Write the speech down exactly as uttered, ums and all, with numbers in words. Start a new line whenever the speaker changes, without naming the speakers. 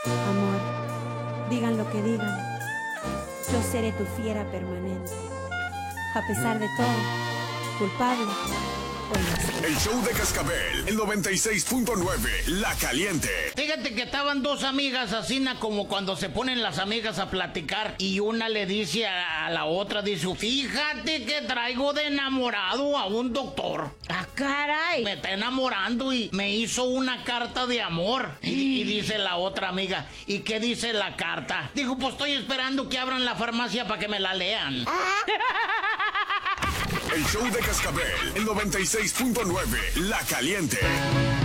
Amor, digan lo que digan, yo seré tu fiera permanente. A pesar de todo, culpable.
El show de Cascabel, el noventa y seis punto nueve, La Caliente.
Fíjate que estaban dos amigas así, como cuando se ponen las amigas a platicar y una le dice a la otra, dice, fíjate que traigo de enamorado a un doctor.
¡Ah, caray!
Me está enamorando y me hizo una carta de amor. Y, y dice la otra amiga, ¿y qué dice la carta? Dijo, pues estoy esperando que abran la farmacia para que me la lean.
El show de Cascabel, el noventa y seis punto nueve, La Caliente.